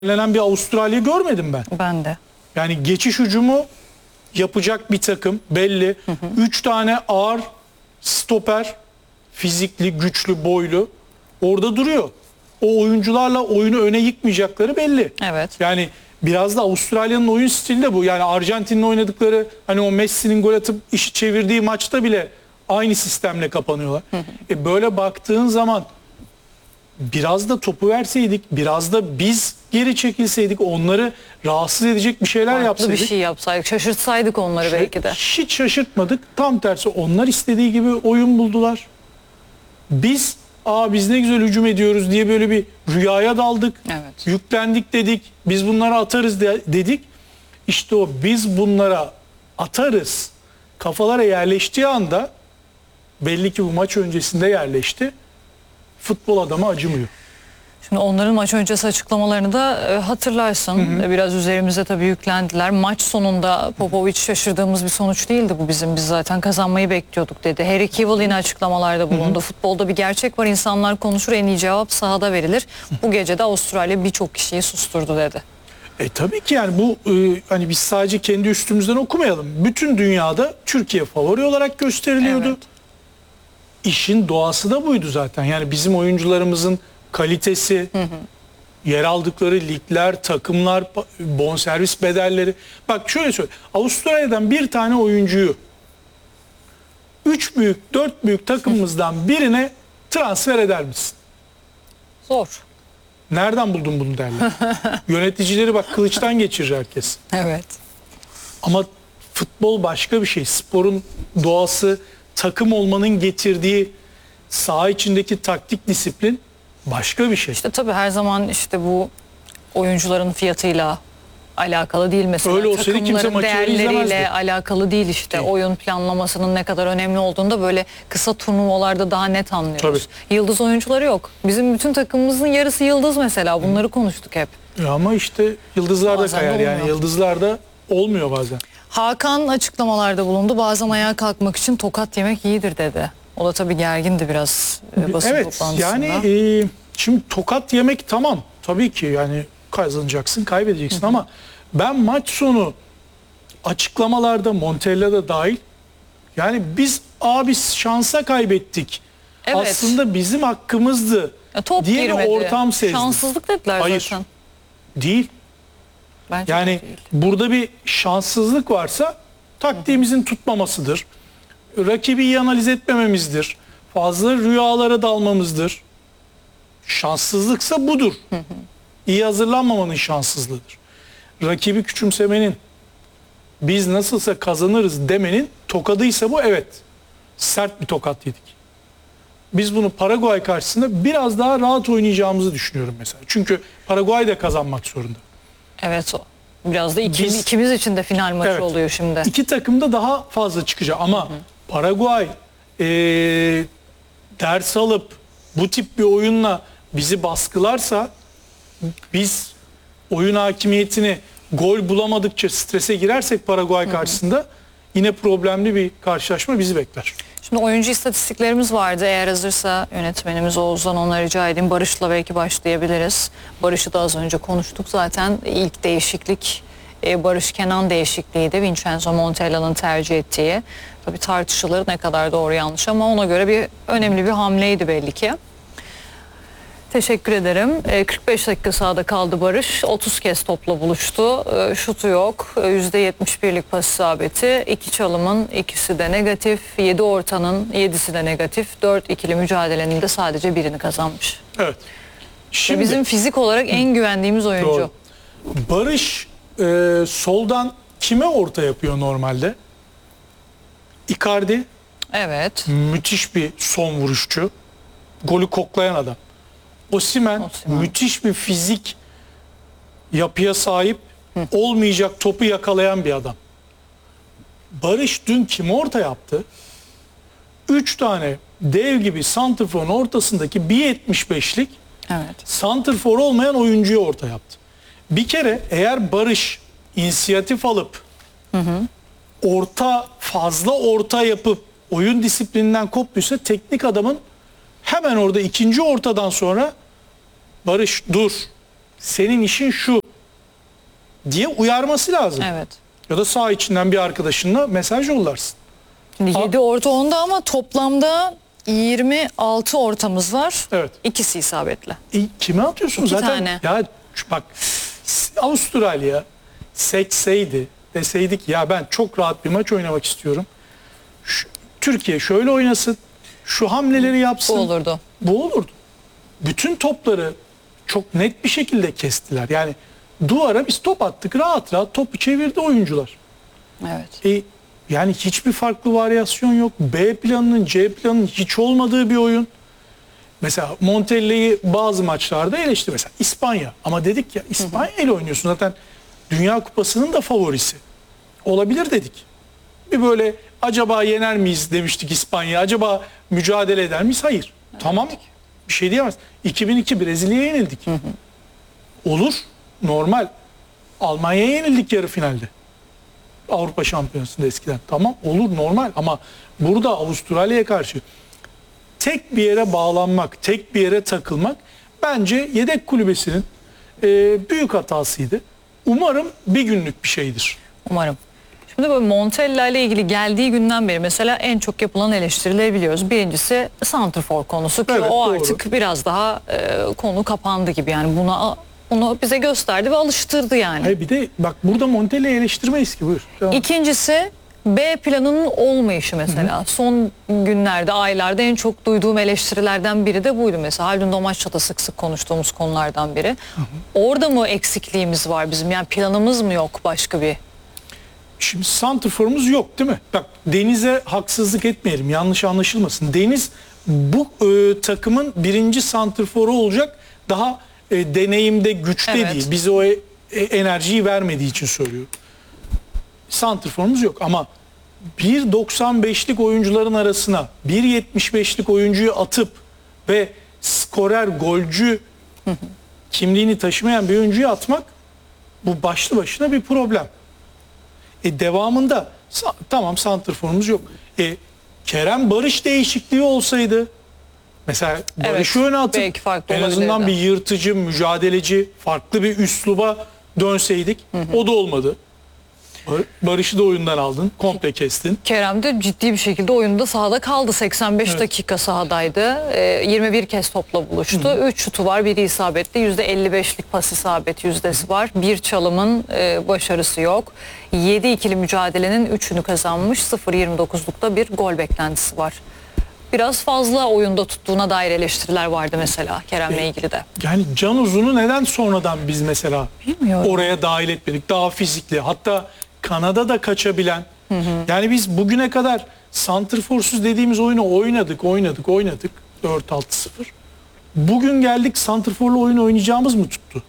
bir Avustralya görmedim ben. Ben de. Yani geçiş hücumu yapacak bir takım belli. 3 tane ağır stoper, fizikli, güçlü, boylu orada duruyor. O oyuncularla oyunu öne yıkmayacakları belli. Evet. Yani biraz da Avustralya'nın oyun stili de bu. Yani Arjantin'in oynadıkları, hani o Messi'nin gol atıp işi çevirdiği maçta bile aynı sistemle kapanıyorlar. Böyle baktığın zaman biraz da topu verseydik, biraz da biz geri çekilseydik, onları rahatsız edecek bir şeyler Farklı yapsaydık. bir şey yapsaydık, şaşırtsaydık onları belki de. Hiç şaşırtmadık. Tam tersi, onlar istediği gibi oyun buldular. Biz biz ne güzel hücum ediyoruz diye böyle bir rüyaya daldık. Evet. Yüklendik dedik. Biz bunlara atarız dedik. İşte o biz bunlara atarız kafalara yerleştiği anda, belli ki bu maç öncesinde yerleşti. Futbol adamı acımıyor. Şimdi onların maç öncesi açıklamalarını da hatırlarsın. Biraz üzerimize tabii yüklendiler. Maç sonunda Popovic şaşırdığımız bir sonuç değildi bu bizim. Biz zaten kazanmayı bekliyorduk dedi. Harry Kewell yine açıklamalarda bulundu. Futbolda bir gerçek var, insanlar konuşur, en iyi cevap sahada verilir. Bu gece de Avustralya birçok kişiyi susturdu dedi. Tabii ki yani bu hani biz sadece kendi üstümüzden okumayalım. Bütün dünyada Türkiye favori olarak gösteriliyordu. Evet. İşin doğası da buydu zaten. Yani bizim oyuncularımızın kalitesi, yer aldıkları ligler, takımlar, bonservis bedelleri. Bak şöyle söyle. Avustralya'dan bir tane oyuncuyu 3 büyük, 4 büyük takımımızdan birine transfer eder misin? Zor. Nereden buldun bunu derler. Yöneticileri bak kılıçtan geçirir herkes. Evet. Ama futbol başka bir şey. Sporun doğası, takım olmanın getirdiği saha içindeki taktik disiplin başka bir şey. İşte tabii her zaman işte bu oyuncuların fiyatıyla alakalı değil mesela. Öyle olsaydı kimse Takımların maçı değerleriyle izlemezdi. alakalı değil işte. Değil. Oyun planlamasının ne kadar önemli olduğunu da böyle kısa turnuvalarda daha net anlıyoruz. Yıldız oyuncuları yok. Bizim bütün takımımızın yarısı yıldız mesela. Bunları konuştuk hep. Ama işte yıldızlar da Bazen kayar olmuyor. yani. Yıldızlar da olmuyor bazen. Hakan açıklamalarda bulundu. Bazen ayağa kalkmak için tokat yemek iyidir dedi. O da tabii gergindi biraz basın Evet toplantısında. yani şimdi tokat yemek tamam. Tabii ki yani kazanacaksın, kaybedeceksin ama ben maç sonu açıklamalarda, Montella'da dahil, yani biz şansa kaybettik. Evet. Aslında bizim hakkımızdı Top diye bir girmedi. ortam sezdim. Şanssızlık dediler Hayır. zaten. Değil. Bence Yani de değil. burada bir şanssızlık varsa taktiğimizin tutmamasıdır. Rakibi iyi analiz etmememizdir. Fazla rüyalara dalmamızdır. Şanssızlıksa budur. İyi hazırlanmamanın şanssızlığıdır. Rakibi küçümsemenin, biz nasılsa kazanırız demenin tokadıysa bu, evet. Sert bir tokat yedik. Biz bunu Paraguay karşısında biraz daha rahat oynayacağımızı düşünüyorum mesela. Çünkü Paraguay da kazanmak zorunda. Evet o. Biraz da Biz- ikimiz için de final maçı Evet. oluyor şimdi. İki takım da daha fazla çıkacak ama Paraguay ders alıp bu tip bir oyunla bizi baskılarsa, biz oyun hakimiyetini gol bulamadıkça strese girersek Paraguay karşısında yine problemli bir karşılaşma bizi bekler. Şimdi oyuncu istatistiklerimiz vardı. Eğer hazırsa yönetmenimiz Oğuz'dan ona rica edeyim. Barış'la belki başlayabiliriz. Barış'ı da az önce konuştuk zaten. İlk değişiklik Barış Kenan değişikliğiydi. Vincenzo Montella'nın tercih ettiği. Tabii tartışılır ne kadar doğru yanlış ama ona göre önemli bir hamleydi belli ki. Teşekkür ederim. 45 dakika sahada kaldı Barış. 30 kez topla buluştu. Şutu yok. %71'lik pas isabeti. 2 çalımın ikisi de negatif. 7 ortanın 7'si de negatif. 4 ikili mücadelenin de sadece birini kazanmış. Evet. Şimdi Bizim fizik olarak en güvendiğimiz oyuncu. doğru. Barış soldan kime orta yapıyor normalde? Icardi Evet. müthiş bir son vuruşçu. Golü koklayan adam. Osimhen müthiş bir fizik yapıya sahip, olmayacak topu yakalayan bir adam. Barış dün kimi orta yaptı? 3 tane dev gibi santrforun ortasındaki 1.75'lik Evet. santrfor olmayan oyuncuya orta yaptı. Bir kere eğer Barış inisiyatif alıp fazla orta yapıp oyun disiplininden koptuysa, teknik adamın hemen orada ikinci ortadan sonra Barış dur, senin işin şu diye uyarması lazım. Evet. Ya da saha içinden bir arkadaşınla mesaj yollarsın. Şimdi 7 orta onda ama toplamda 26 ortamız var. Evet. İkisi isabetli. Kime atıyorsun 2 zaten? tane. Ya bak, Avustralya seçseydi, deseydik ya ben çok rahat bir maç oynamak istiyorum. Türkiye şöyle oynasın. Şu hamleleri yapsın. Bu olurdu. Bu olurdu. Bütün topları çok net bir şekilde kestiler. Yani duvara biz top attık, rahat rahat topu çevirdi oyuncular. Evet. Yani hiçbir farklı varyasyon yok. B planının, C planının hiç olmadığı bir oyun. Mesela Montella'yı bazı maçlarda eleştirdi. Mesela İspanya. Ama dedik ya, İspanya ile oynuyorsun. Zaten Dünya Kupası'nın da favorisi. Olabilir dedik. Bir böyle acaba yener miyiz demiştik İspanya. Acaba mücadele eder miyiz? Hayır. Evet. Tamam. Bir şey diyemez. 2002 Brezilya'ya yenildik. Olur. Normal. Almanya'ya yenildik yarı finalde. Avrupa Şampiyonası'nda eskiden. Tamam, olur, normal, ama burada Avustralya'ya karşı tek bir yere bağlanmak, tek bir yere takılmak bence yedek kulübesinin büyük hatasıydı. Umarım bir günlük bir şeydir. Umarım. Şimdi böyle Montella ile ilgili geldiği günden beri mesela en çok yapılan eleştirileri biliyoruz. Birincisi santrfor konusu ki Evet, o doğru. artık biraz daha konu kapandı gibi, yani bunu bize gösterdi ve alıştırdı yani. Hayır, bir de bak, burada Montella'yı eleştirmeyiz ki, buyur. Tamam. İkincisi B planının olmayışı mesela. Son günlerde, aylarda en çok duyduğum eleştirilerden biri de buydu mesela. Haldun Domaç'ta da sık sık konuştuğumuz konulardan biri. Orada mı eksikliğimiz var bizim? Yani planımız mı yok başka bir? Şimdi santrforumuz yok değil mi? Bak, Deniz'e haksızlık etmeyelim, yanlış anlaşılmasın. Deniz bu takımın birinci santrforu olacak, daha deneyimde, güçte Evet. değil. Bize o enerjiyi vermediği için söylüyorum. Santrforumuz yok ama 1.95'lik oyuncuların arasına 1.75'lik oyuncuyu atıp ve skorer, golcü kimliğini taşımayan bir oyuncuyu atmak, bu başlı başına bir problem. Devamında tamam, santrforumuz yok. Kerem Barış değişikliği olsaydı, mesela Barış'ı öne atıp belki farklı en azından olabilirdi. bir yırtıcı, mücadeleci, farklı bir üsluba dönseydik, o da olmadı. Barış'ı da oyundan aldın, komple kestin. Kerem de ciddi bir şekilde oyunda sahada kaldı. 85 Evet. dakika sahadaydı. 21 kez topla buluştu. 3 şutu var, biri isabetli. %55'lik pas isabet yüzdesi var. Bir çalımın başarısı yok. 7 ikili mücadelenin 3'ünü kazanmış. 0.29'lukta bir gol beklentisi var. Biraz fazla oyunda tuttuğuna dair eleştiriler vardı mesela Kerem'le ilgili de. Yani Can Uzun'u neden sonradan biz mesela Bilmiyorum. oraya dahil etmedik? Daha fizikli, hatta kanada da kaçabilen. Yani biz bugüne kadar santrforsuz dediğimiz oyunu oynadık. 4-6-0. Bugün geldik, santrforlu oyun oynayacağımız mı tuttu?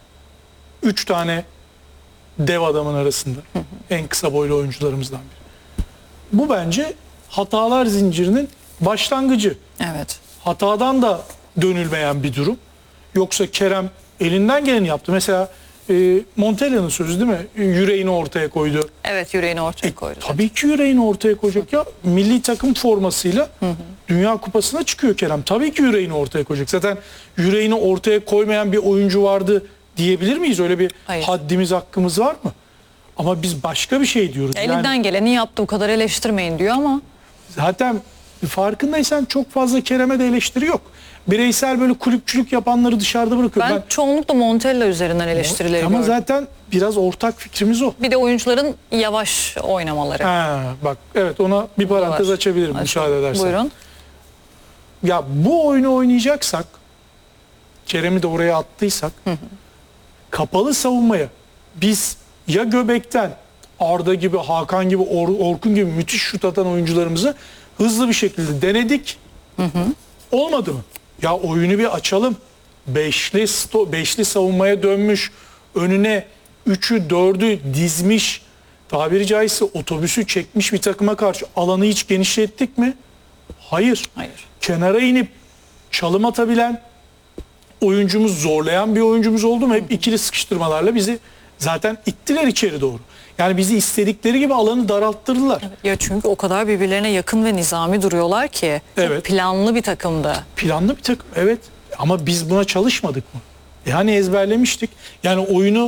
3 tane dev adamın arasında. En kısa boylu oyuncularımızdan biri. Bu bence hatalar zincirinin başlangıcı. Evet. Hatadan da dönülmeyen bir durum. Yoksa Kerem elinden geleni yaptı. Mesela Montella'nın sözü değil mi? Yüreğini ortaya koydu. Evet, yüreğini ortaya koydu. Tabii ki yüreğini ortaya koyacak ya. Milli takım formasıyla Dünya Kupası'na çıkıyor Kerem. Tabii ki yüreğini ortaya koyacak. Zaten yüreğini ortaya koymayan bir oyuncu vardı diyebilir miyiz? Öyle bir Hayır. haddimiz, hakkımız var mı? Ama biz başka bir şey diyoruz. Elinden geleni yaptı, bu kadar eleştirmeyin diyor ama Zaten farkındaysan çok fazla Kerem'e de eleştiri yok. Bireysel böyle kulüpçülük yapanları dışarıda bırakıyorum. ben çoğunlukla Montella üzerinden eleştirileri Ama gördüm. zaten biraz ortak fikrimiz o. Bir de oyuncuların yavaş oynamaları. Bak, evet, ona bir parantez var. açabilirim müsaade edersen. Buyurun. Ya bu oyunu oynayacaksak, Kerem'i de oraya attıysak, kapalı savunmaya biz ya göbekten Arda gibi, Hakan gibi, Orkun gibi müthiş şut atan oyuncularımızı hızlı bir şekilde denedik. Olmadı mı? Ya oyunu bir açalım. Beşli savunmaya dönmüş. Önüne 3'ü 4'ü dizmiş. Tabiri caizse otobüsü çekmiş bir takıma karşı alanı hiç genişlettik mi? Hayır. Hayır. Kenara inip çalım atabilen oyuncumuz, zorlayan bir oyuncumuz oldu mu? Hep ikili sıkıştırmalarla bizi zaten ittiler içeri doğru. Yani bizi istedikleri gibi alanı daralttırdılar. Ya çünkü o kadar birbirlerine yakın ve nizami duruyorlar ki. Çok Evet. planlı bir takımdı. Planlı bir takım, evet, ama biz buna çalışmadık mı? Hani ezberlemiştik. Yani oyunu